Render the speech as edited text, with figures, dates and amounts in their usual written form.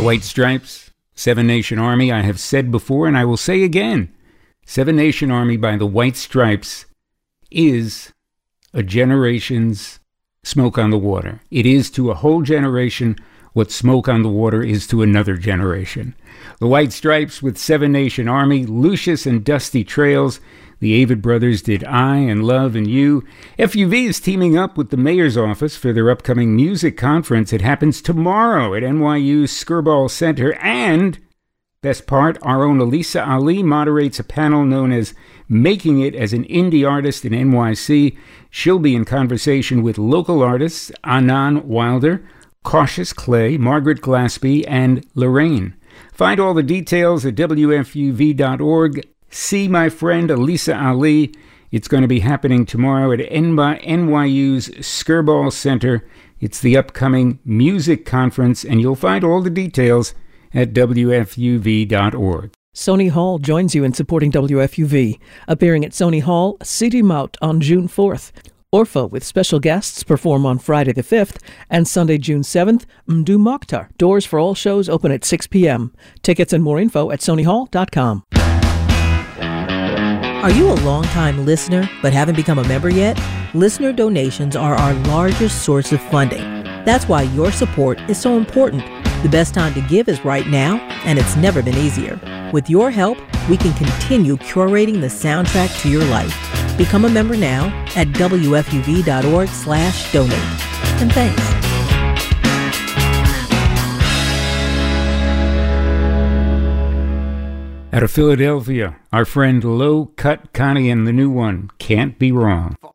White Stripes, Seven Nation Army, I have said before and I will say again, Seven Nation Army by the White Stripes is a generation's Smoke on the Water. It is to a whole generation what Smoke on the Water is to another generation. The White Stripes with Seven Nation Army, Lucius and Dusty Trails. The Avid Brothers did I and Love and You. FUV is teaming up with the Mayor's Office for their upcoming music conference. It happens tomorrow at NYU's Skirball Center. And, best part, our own Elisa Ali moderates a panel known as Making It as an Indie Artist in NYC. She'll be in conversation with local artists Anan Wilder, Cautious Clay, Margaret Glaspie, and Lorraine. Find all the details at WFUV.org. See my friend Elisa Ali. It's going to be happening tomorrow at NYU's Skirball Center. It's the upcoming music conference, and you'll find all the details at WFUV.org. Sony Hall joins you in supporting WFUV, appearing at Sony Hall, City Mout on June 4th. Orpha with special guests perform on Friday the 5th and Sunday, June 7th, Mdu Mokhtar. Doors for all shows open at 6 p.m. Tickets and more info at sonyhall.com. Are you a long-time listener but haven't become a member yet? Listener donations are our largest source of funding. That's why your support is so important. The best time to give is right now, and it's never been easier. With your help, we can continue curating the soundtrack to your life. Become a member now at WFUV.org/donate. And thanks. Out of Philadelphia, our friend Low Cut Connie and the new one, Can't Be Wrong.